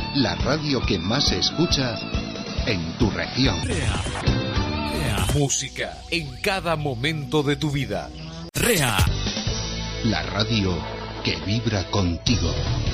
la radio que más se escucha en tu región. REA. Música en cada momento de tu vida. REA. La radio que vibra contigo.